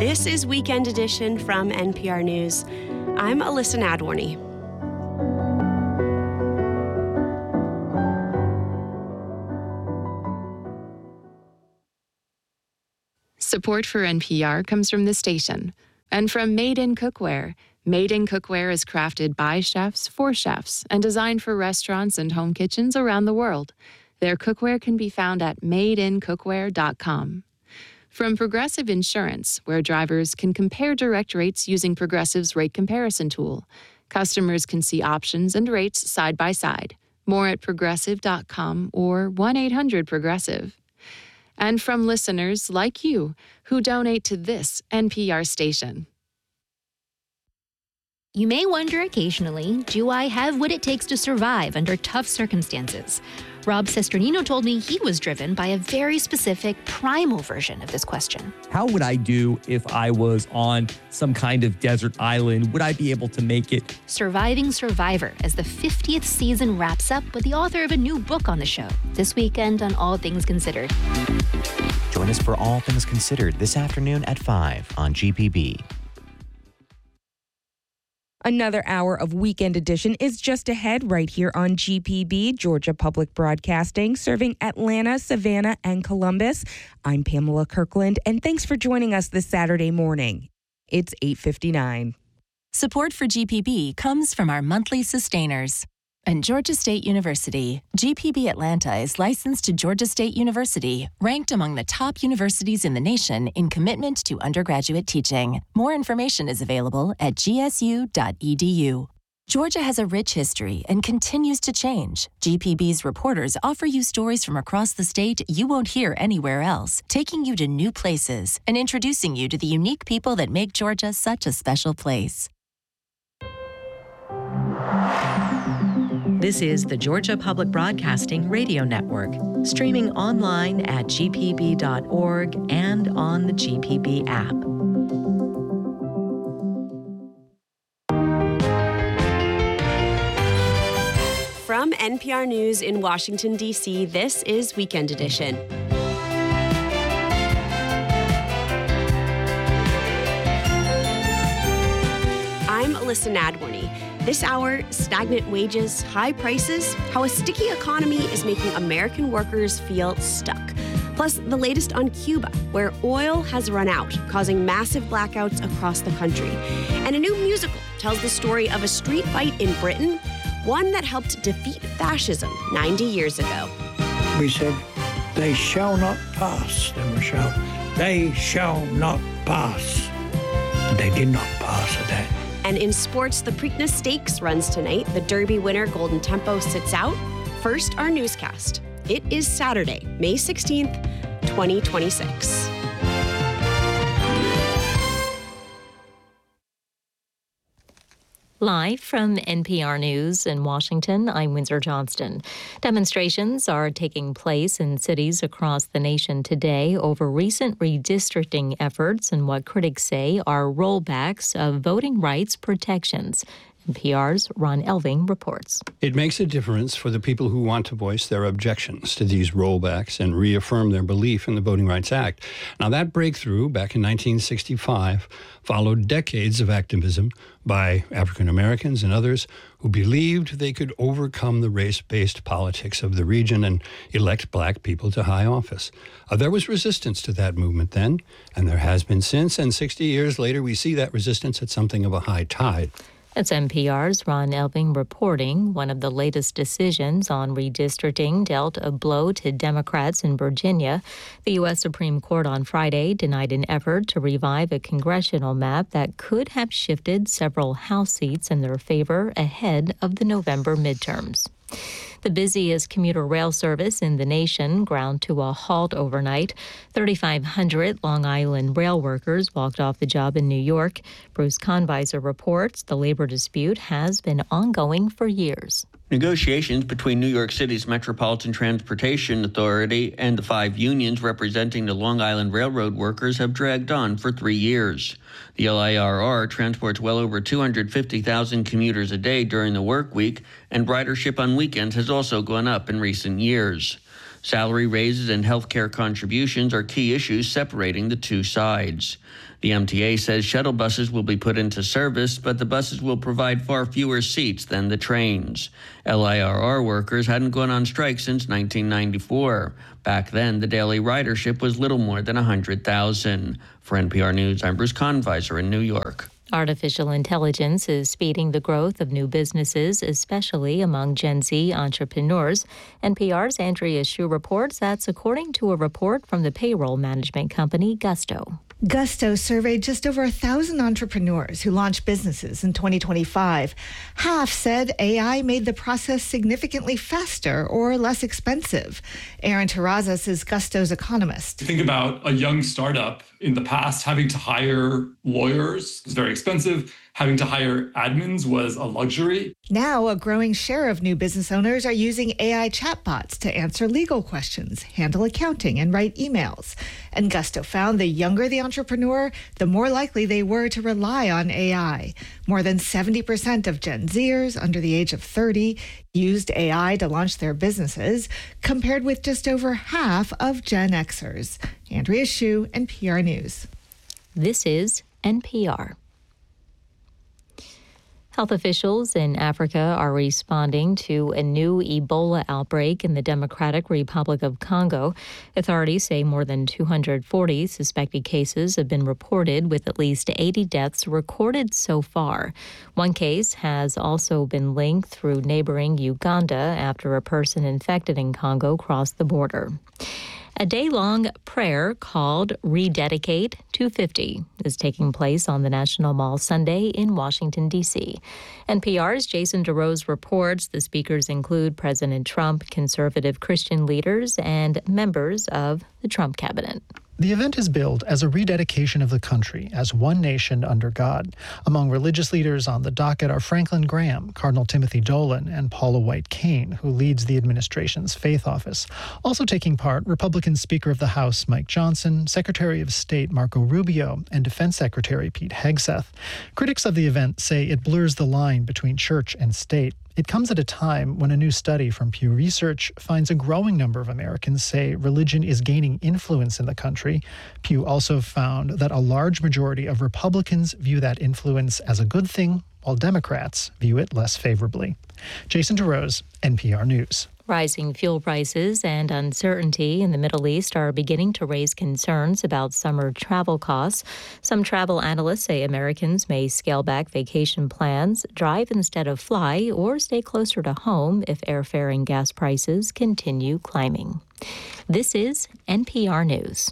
This is Weekend Edition from NPR News. I'm Alyssa Nadworny. Support for NPR comes from the station and from Made in Cookware. Made in Cookware is crafted by chefs for chefs and designed for restaurants and home kitchens around the world. Their cookware can be found at madeincookware.com. From Progressive Insurance, where drivers can compare direct rates using Progressive's rate comparison tool. Customers can see options and rates side by side. More at progressive.com or 1-800-PROGRESSIVE. And from listeners like you who donate to this NPR station. You may wonder occasionally, do I have what it takes to survive under tough circumstances? Rob Cesternino told me he was driven by a very specific primal version of this question. How would I do if I was on some kind of desert island? Would I be able to make it? Surviving Survivor, as the 50th season wraps up with the author of a new book on the show, this weekend on All Things Considered. Join us for All Things Considered this afternoon at 5 on GPB. Another hour of Weekend Edition is just ahead right here on GPB, Georgia Public Broadcasting, serving Atlanta, Savannah, and Columbus. I'm Pamela Kirkland, and thanks for joining us this Saturday morning. It's 8:59. Support for GPB comes from our monthly sustainers. And Georgia State University, GPB Atlanta is licensed to Georgia State University, ranked among the top universities in the nation in commitment to undergraduate teaching. More information is available at gsu.edu. Georgia has a rich history and continues to change. GPB's reporters offer you stories from across the state you won't hear anywhere else, taking you to new places and introducing you to the unique people that make Georgia such a special place. This is the Georgia Public Broadcasting Radio Network, streaming online at gpb.org and on the GPB app. From NPR News in Washington, D.C., this is Weekend Edition. I'm Alyssa Nadworny. This hour, stagnant wages, high prices, how a sticky economy is making American workers feel stuck. Plus, the latest on Cuba, where oil has run out, causing massive blackouts across the country. And a new musical tells the story of a street fight in Britain, one that helped defeat fascism 90 years ago. We said, they shall not pass. Then we shout, they shall not pass. And they did not pass at that. And in sports, the Preakness Stakes runs tonight. The Derby winner, Golden Tempo, sits out. First, our newscast. It is Saturday, May 16th, 2026. Live from NPR News in Washington, I'm Windsor Johnston. Demonstrations are taking place in cities across the nation today over recent redistricting efforts and what critics say are rollbacks of voting rights protections. NPR's Ron Elving reports. It makes a difference for the people who want to voice their objections to these rollbacks and reaffirm their belief in the Voting Rights Act. Now, that breakthrough back in 1965 followed decades of activism by African Americans and others who believed they could overcome the race-based politics of the region and elect black people to high office. There was resistance to that movement then, and there has been since, and 60 years later we see that resistance at something of a high tide. That's NPR's Ron Elving reporting. One of the latest decisions on redistricting dealt a blow to Democrats in Virginia. The U.S. Supreme Court on Friday denied an effort to revive a congressional map that could have shifted several House seats in their favor ahead of the November midterms. The busiest commuter rail service in the nation ground to a halt overnight. 3,500 Long Island rail workers walked off the job in New York. Bruce Conviser reports the labor dispute has been ongoing for years. Negotiations between New York City's Metropolitan Transportation Authority and the 5 unions representing the Long Island Railroad workers have dragged on for 3 years. The LIRR transports well over 250,000 commuters a day during the work week, and ridership on weekends has also gone up in recent years. Salary raises and health care contributions are key issues separating the two sides. The MTA says shuttle buses will be put into service, but the buses will provide far fewer seats than the trains. LIRR workers hadn't gone on strike since 1994. Back then, the daily ridership was little more than 100,000. For NPR News, I'm Bruce Conviser in New York. Artificial intelligence is speeding the growth of new businesses, especially among Gen Z entrepreneurs. NPR's Andrea Hsu reports that's according to a report from the payroll management company Gusto. Gusto surveyed just over 1,000 entrepreneurs who launched businesses in 2025. Half said AI made the process significantly faster or less expensive. Aaron Terrazas is Gusto's economist. Think about a young startup in the past having to hire lawyers was very expensive. Having to hire admins was a luxury. Now, a growing share of new business owners are using AI chatbots to answer legal questions, handle accounting, and write emails. And Gusto found the younger the entrepreneur, the more likely they were to rely on AI. More than 70% of Gen Zers under the age of 30 used AI to launch their businesses, compared with just over half of Gen Xers. Andrea Hsu, NPR News. This is NPR. Health officials in Africa are responding to a new Ebola outbreak in the Democratic Republic of Congo. Authorities say more than 240 suspected cases have been reported, with at least 80 deaths recorded so far. One case has also been linked through neighboring Uganda after a person infected in Congo crossed the border. A day-long prayer called Rededicate 250 is taking place on the National Mall Sunday in Washington, D.C. NPR's Jason DeRose reports the speakers include President Trump, conservative Christian leaders, and members of the Trump cabinet. The event is billed as a rededication of the country as one nation under God. Among religious leaders on the docket are Franklin Graham, Cardinal Timothy Dolan, and Paula White Cain, who leads the administration's faith office. Also taking part, Republican Speaker of the House Mike Johnson, Secretary of State Marco Rubio, and Defense Secretary Pete Hegseth. Critics of the event say it blurs the line between church and state. It comes at a time when a new study from Pew Research finds a growing number of Americans say religion is gaining influence in the country. Pew also found that a large majority of Republicans view that influence as a good thing, while Democrats view it less favorably. Jason DeRose, NPR News. Rising fuel prices and uncertainty in the Middle East are beginning to raise concerns about summer travel costs. Some travel analysts say Americans may scale back vacation plans, drive instead of fly, or stay closer to home if airfare and gas prices continue climbing. This is NPR News.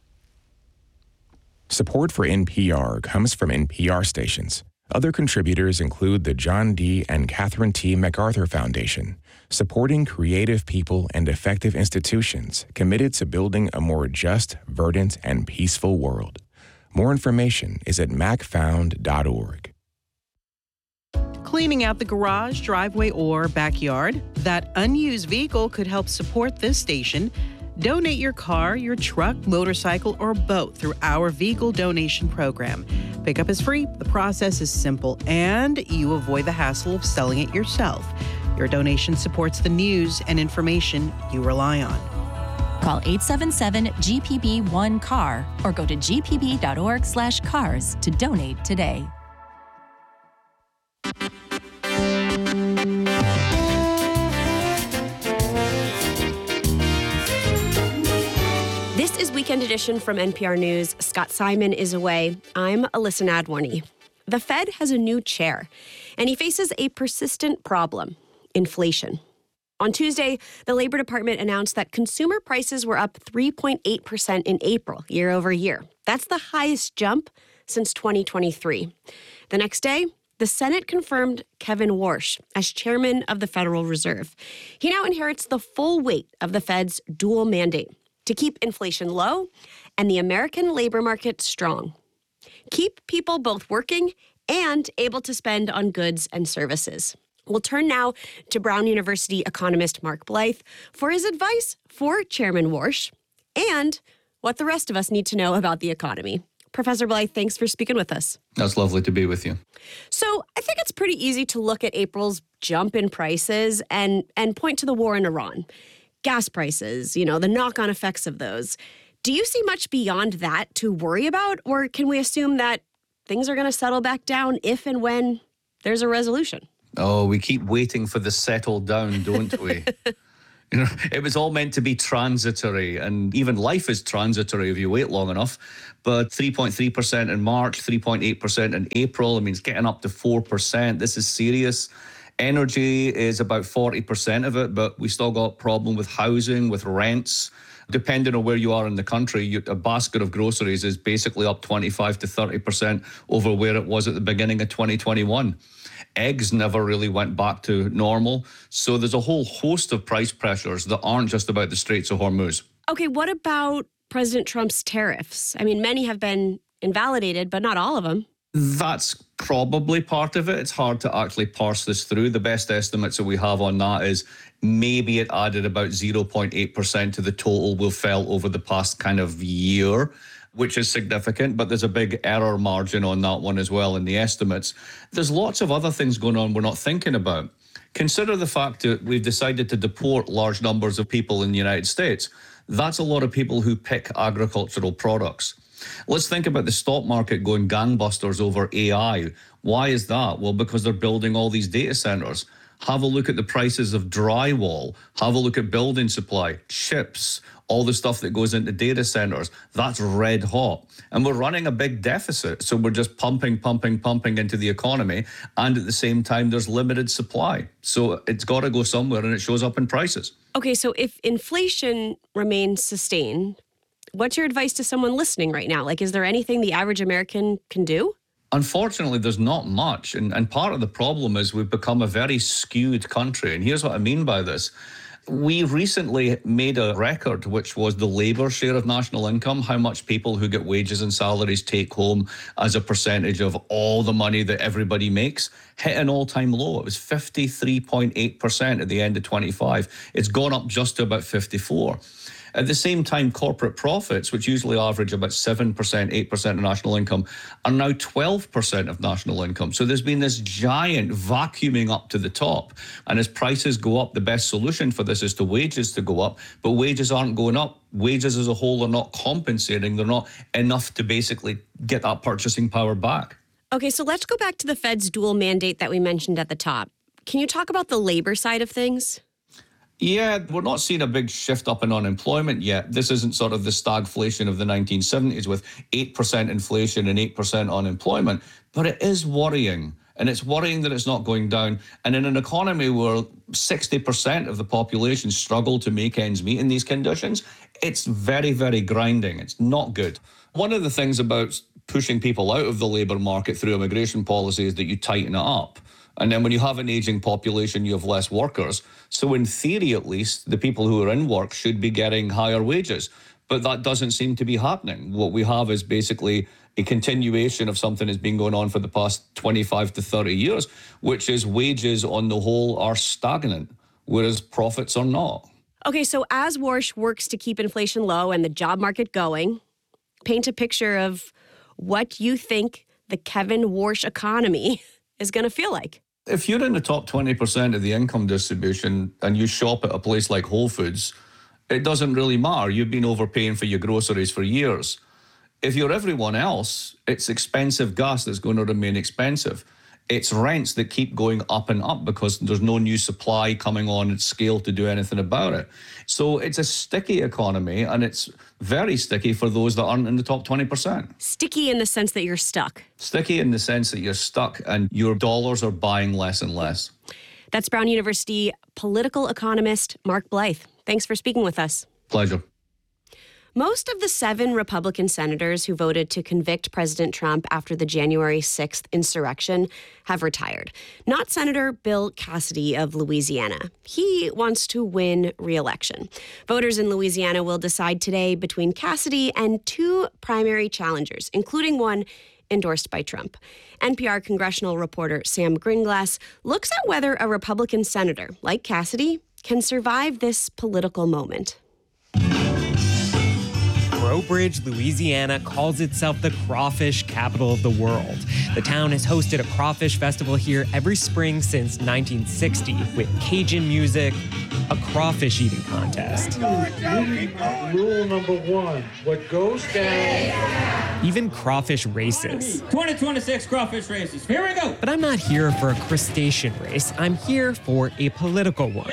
Support for NPR comes from NPR stations. Other contributors include the John D. and Catherine T. MacArthur Foundation, supporting creative people and effective institutions committed to building a more just, verdant, and peaceful world. More information is at macfound.org. Cleaning out the garage, driveway, or backyard? That unused vehicle could help support this station. Donate your car, your truck, motorcycle, or boat through our vehicle donation program. Pickup is free, the process is simple, and you avoid the hassle of selling it yourself. Your donation supports the news and information you rely on. Call 877-GPB-1-CAR or go to gpb.org/cars to donate today. This is Weekend Edition from NPR News. Scott Simon is away. I'm Alyssa Nadworny. The Fed has a new chair, and he faces a persistent problem: inflation. On Tuesday, the Labor Department announced that consumer prices were up 3.8% in April, year over year. That's the highest jump since 2023. The next day, the Senate confirmed Kevin Warsh as chairman of the Federal Reserve. He now inherits the full weight of the Fed's dual mandate to keep inflation low and the American labor market strong. Keep people both working and able to spend on goods and services. We'll turn now to Brown University economist Mark Blythe for his advice for Chairman Warsh and what the rest of us need to know about the economy. Professor Blythe, thanks for speaking with us. That's lovely to be with you. So I think it's pretty easy to look at April's jump in prices and point to the war in Iran. gas prices, the knock-on effects of those. Do you see much beyond that to worry about, or can we assume that things are going to settle back down if and when there's a resolution? Oh, we keep waiting for the settle down, don't we? It was all meant to be transitory, and even life is transitory if you wait long enough. But 3.3% in March, 3.8% in April. I mean, it's getting up to 4%. This is serious. Energy is about 40% of it, but we still got problem with housing, with rents. Depending on where you are in the country, a basket of groceries is basically up 25 to 30% over where it was at the beginning of 2021. Eggs never really went back to normal. So there's a whole host of price pressures that aren't just about the Straits of Hormuz. Okay, what about President Trump's tariffs? I mean, many have been invalidated, but not all of them. That's probably part of it. It's hard to actually parse this through. The best estimates that we have on that is maybe it added about 0.8% to the total we felt over the past kind of year, which is significant, but there's a big error margin on that one as well in the estimates. There's lots of other things going on we're not thinking about. Consider the fact that we've decided to deport large numbers of people in the United States. That's a lot of people who pick agricultural products. Let's think about the stock market going gangbusters over AI. Why is that? Well, because they're building all these data centers. Have a look at the prices of drywall. Have a look at building supply, chips, all the stuff that goes into data centers. That's red hot. And we're running a big deficit. So we're just pumping into the economy. And at the same time, there's limited supply. So it's got to go somewhere, and it shows up in prices. Okay, so if inflation remains sustained, what's your advice to someone listening right now? Like, is there anything the average American can do? Unfortunately, there's not much. And part of the problem is we've become a very skewed country. And here's what I mean by this. We recently made a record, which was the labor share of national income, how much people who get wages and salaries take home as a percentage of all the money that everybody makes, hit an all-time low. It was 53.8% at the end of 25. It's gone up just to about 54%. At the same time, corporate profits, which usually average about 7%, 8% of national income, are now 12% of national income. So there's been this giant vacuuming up to the top. And as prices go up, the best solution for this is to wages to go up. But wages aren't going up. Wages as a whole are not compensating. They're not enough to basically get that purchasing power back. Okay, so let's go back to the Fed's dual mandate that we mentioned at the top. Can you talk about the labor side of things? Yeah, we're not seeing a big shift up in unemployment yet. This isn't sort of the stagflation of the 1970s with 8% inflation and 8% unemployment. But it is worrying. And it's worrying that it's not going down. And in an economy where 60% of the population struggle to make ends meet in these conditions, it's very, very grinding. It's not good. One of the things about pushing people out of the labour market through immigration policy is that you tighten it up. And then when you have an aging population, you have less workers. So in theory, at least, the people who are in work should be getting higher wages. But that doesn't seem to be happening. What we have is basically a continuation of something that's been going on for the past 25 to 30 years, which is wages on the whole are stagnant, whereas profits are not. Okay, so as Warsh works to keep inflation low and the job market going, paint a picture of what you think the Kevin Warsh economy is going to feel like. If you're in the top 20% of the income distribution and you shop at a place like Whole Foods, it doesn't really matter. You've been overpaying for your groceries for years. If you're everyone else, it's expensive gas that's going to remain expensive. It's rents that keep going up and up because there's no new supply coming on at scale to do anything about it. So it's a sticky economy, and it's very sticky for those that aren't in the top 20%. Sticky in the sense that you're stuck. Sticky in the sense that you're stuck and your dollars are buying less and less. That's Brown University political economist Mark Blythe. Thanks for speaking with us. Pleasure. Most of the 7 Republican senators who voted to convict President Trump after the January 6th insurrection have retired. Not Senator Bill Cassidy of Louisiana. He wants to win re-election. Voters in Louisiana will decide today between Cassidy and 2 primary challengers, including one endorsed by Trump. NPR congressional reporter Sam Gringlass looks at whether a Republican senator like Cassidy can survive this political moment. Breaux Bridge, Louisiana calls itself the crawfish capital of the world. The town has hosted a crawfish festival here every spring since 1960 with Cajun music, a crawfish eating contest. Rule number 1, what goes down. Even crawfish races. 2026 crawfish races. Here we go. But I'm not here for a crustacean race. I'm here for a political one.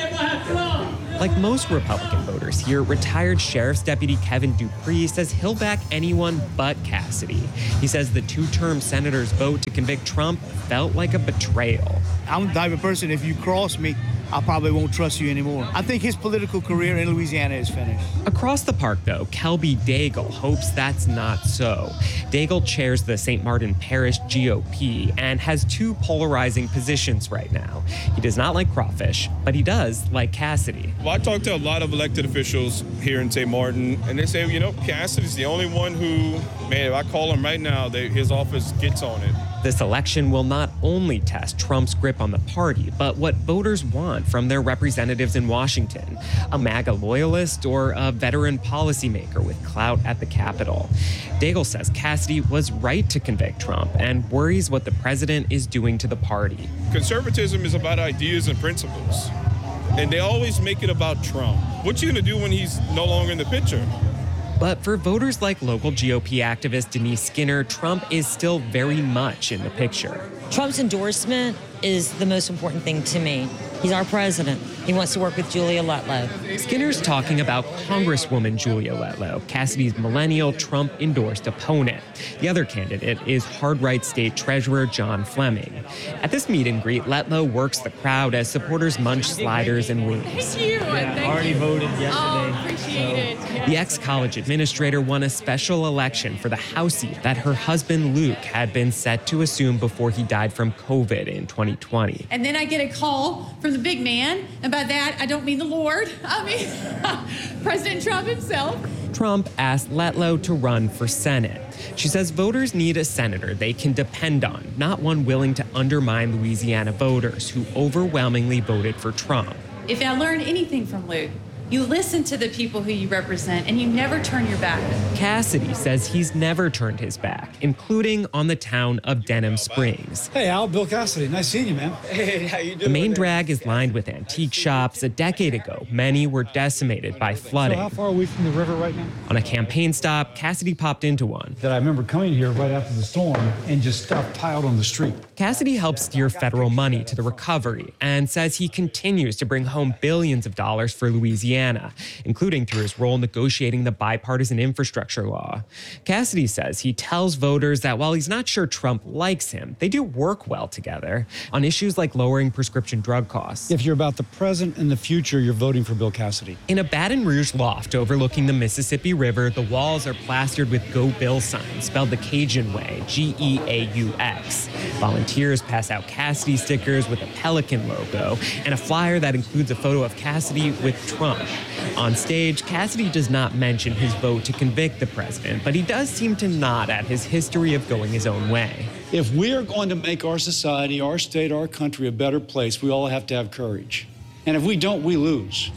Like most Republican voters here, retired Sheriff's Deputy Kevin Dupree says he'll back anyone but Cassidy. He says the two-term senator's vote to convict Trump felt like a betrayal. I'm the type of person, if you cross me, I probably won't trust you anymore. I think his political career in Louisiana is finished. Across the park, though, Kelby Daigle hopes that's not so. Daigle chairs the St. Martin Parish GOP and has two polarizing positions right now. He does not like crawfish, but he does like Cassidy. Well, I talked to a lot of elected officials here in St. Martin, and they say, Cassidy's the only one who, man, if I call him right now, his office gets on it. This election will not only test Trump's grip on the party, but what voters want from their representatives in Washington, a MAGA loyalist or a veteran policymaker with clout at the Capitol. Daigle says Cassidy was right to convict Trump and worries what the president is doing to the party. Conservatism is about ideas and principles, and they always make it about Trump. What you gonna do when he's no longer in the picture? But for voters like local GOP activist Denise Skinner, Trump is still very much in the picture. Trump's endorsement is the most important thing to me. He's our president. He wants to work with Julia Letlow. Skinner's talking about Congresswoman Julia Letlow, Cassidy's millennial Trump-endorsed opponent. The other candidate is hard-right state treasurer John Fleming. At this meet and greet, Letlow works the crowd as supporters munch sliders and wings. Thank you. I already voted yesterday. Oh, appreciate it. Yes. The ex-college administrator won a special election for the House seat that her husband Luke had been set to assume before he died from COVID in 2020. And then I get a call from the big man, and by that, I don't mean the Lord. I mean President Trump himself. Trump asked Letlow to run for Senate. She says voters need a senator they can depend on, not one willing to undermine Louisiana voters who overwhelmingly voted for Trump. If I learned anything from Luke, you listen to the people who you represent, and you never turn your back. Cassidy says he's never turned his back, including on the town of Denham Springs. Hey, Al, Bill Cassidy. Nice seeing you, man. Hey, how you doing? The main drag is lined with antique shops. A decade ago, many were decimated by flooding. So how far are we from the river right now? On a campaign stop, Cassidy popped into one. That I remember coming here right after the storm and just stuff piled on the street. Cassidy helps steer federal money to the recovery and says he continues to bring home billions of dollars for Louisiana, including through his role negotiating the bipartisan infrastructure law. Cassidy says he tells voters that while he's not sure Trump likes him, they do work well together on issues like lowering prescription drug costs. If you're about the present and the future, you're voting for Bill Cassidy. In a Baton Rouge loft overlooking the Mississippi River, the walls are plastered with Go Bill signs spelled the Cajun way, G-E-A-U-X. Volunteers pass out Cassidy stickers with a pelican logo and a flyer that includes a photo of Cassidy with Trump. On stage, Cassidy does not mention his vote to convict the president, but he does seem to nod at his history of going his own way. If we are going to make our society, our state, our country a better place, we all have to have courage. And if we don't, we lose.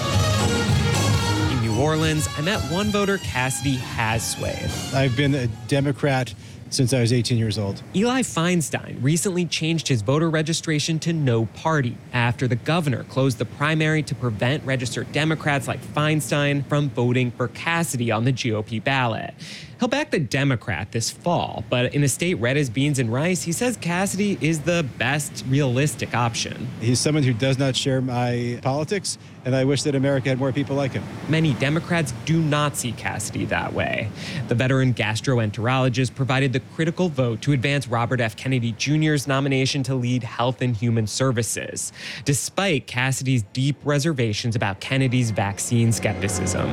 In New Orleans, I met one voter Cassidy has swayed. I've been a Democrat since I was 18 years old. Eli Feinstein recently changed his voter registration to no party after the governor closed the primary to prevent registered Democrats like Feinstein from voting for Cassidy on the GOP ballot. He'll back the Democrat this fall, but in a state red as beans and rice, he says Cassidy is the best realistic option. He's someone who does not share my politics, and I wish that America had more people like him. Many Democrats do not see Cassidy that way. The veteran gastroenterologist provided the critical vote to advance Robert F. Kennedy Jr.'s nomination to lead Health and Human Services, despite Cassidy's deep reservations about Kennedy's vaccine skepticism.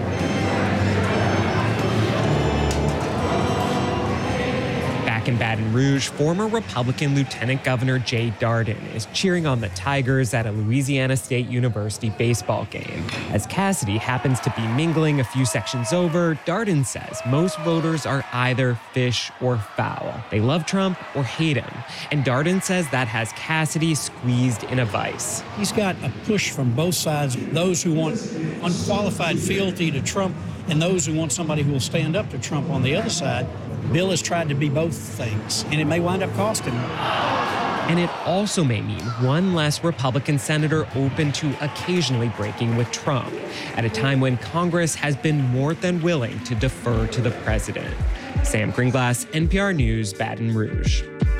Back in Baton Rouge, former Republican Lieutenant Governor Jay Dardenne is cheering on the Tigers at a Louisiana State University baseball game. As Cassidy happens to be mingling a few sections over, Dardenne says most voters are either fish or foul. They love Trump or hate him. And Dardenne says that has Cassidy squeezed in a vice. He's got a push from both sides, those who want unqualified fealty to Trump and those who want somebody who will stand up to Trump on the other side. Bill has tried to be both things, and it may wind up costing him. And it also may mean one less Republican senator open to occasionally breaking with Trump, at a time when Congress has been more than willing to defer to the president. Sam Greenglass, NPR News, Baton Rouge.